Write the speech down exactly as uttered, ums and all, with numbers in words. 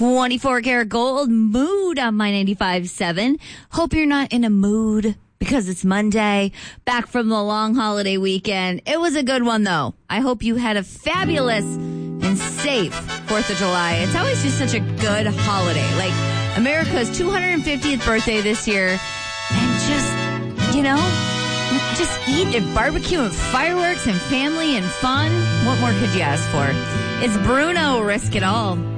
twenty-four karat gold mood on my ninety-five point seven. Hope you're not in a mood because it's Monday, back from the long holiday weekend. It was a good one, though. I hope you had a fabulous and safe fourth of July. It's always just such a good holiday. Like, America's two hundred fiftieth birthday this year, and just, you know, just eat and barbecue and fireworks and family and fun. What more could you ask for? It's Bruno, Risk It All.